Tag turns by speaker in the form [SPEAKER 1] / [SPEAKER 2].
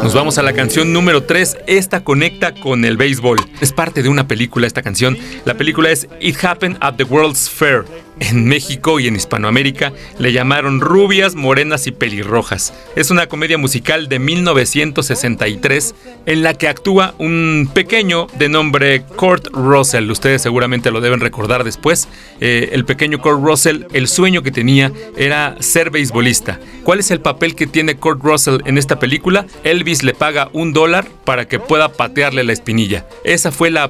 [SPEAKER 1] Nos vamos a la canción número 3. Esta conecta con el béisbol. Es parte de una película esta canción. La película es It Happened at the World's Fair. En México y en Hispanoamérica le llamaron Rubias, Morenas y Pelirrojas. Es una comedia musical de 1963 en la que actúa un pequeño de nombre Kurt Russell. Ustedes seguramente lo deben recordar después. El pequeño Kurt Russell, el sueño que tenía era ser beisbolista. ¿Cuál es el papel que tiene Kurt Russell en esta película? Elvis le paga $1 para que pueda patearle la espinilla. Esa fue la